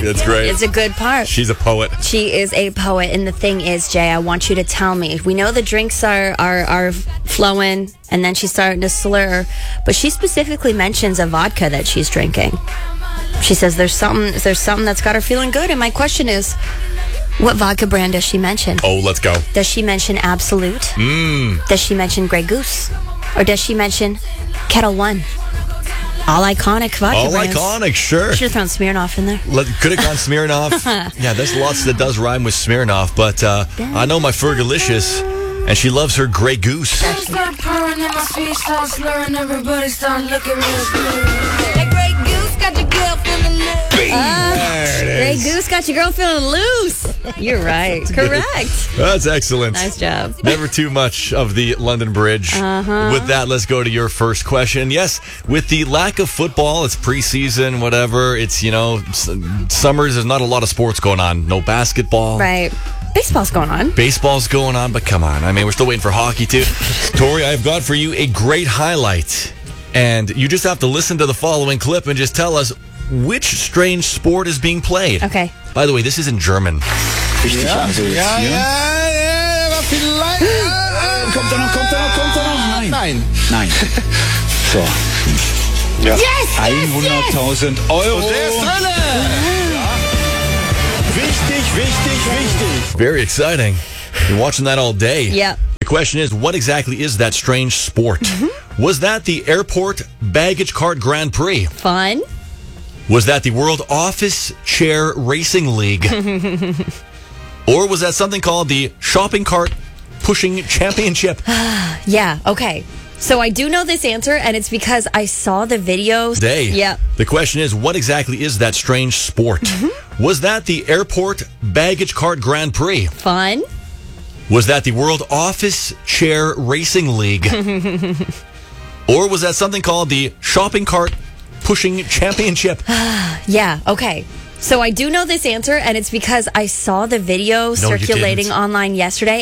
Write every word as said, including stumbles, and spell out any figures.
That's great. It's a good part. She's a poet. She is a poet, and the thing is, Jay, I want you to tell me. We know the drinks are, are, are flowing, and then she's starting to slur, but she specifically mentions a vodka that she's drinking. She says there's something there's something that's got her feeling good, and my question is, what vodka brand does she mention? Oh, let's go. Does she mention Absolute? Mmm. Does she mention Grey Goose? Or does she mention Kettle One? All iconic vodka All brands. iconic, sure. Should have thrown Smirnoff in there. Let, could have gone Smirnoff. Yeah, there's lots that does rhyme with Smirnoff, but uh, I know my Fergalicious, and she loves her Grey Goose. Start purring and my speech starts slurring. Everybody start looking real good. That Grey Goose got your girl feeling loose. Uh, Grey Goose got your girl feeling loose. You're right. Correct. That's excellent. Nice job. Never too much of the London Bridge. Uh-huh. With that, let's go to your first question. Yes, with the lack of football, it's preseason, whatever. It's, you know, s- summers, there's not a lot of sports going on. No basketball. Right. Baseball's going on. Baseball's going on, but come on. I mean, we're still waiting for hockey, too. Tori, I've got for you a great highlight. And you just have to listen to the following clip and just tell us which strange sport is being played. Okay. By the way, this is in German. Richtig, also jetzt Ja, hier. ja, ja, aber vielleicht. äh, Kommt er noch, kommt er noch, kommt er noch? Nein. Nein. Nein. So. Ja. hunderttausend Euro. Der ist drinne. Wichtig, wichtig, wichtig. Very exciting. Been watching that all day. Yep. The question is, what exactly is that strange sport? Was that the Airport Baggage Cart Grand Prix? Fun. Was that the World Office Chair Racing League? Or was that something called the Shopping Cart Pushing Championship? Yeah, okay. So I do know this answer, and it's because I saw the videos. Day. Yep. The question is, what exactly is that strange sport? Was that the Airport Baggage Cart Grand Prix? Fun. Was that the World Office Chair Racing League? Or was that something called the Shopping Cart Pushing Championship? Yeah, okay. So I do know this answer, and it's because I saw the video No, you circulating didn't. online yesterday.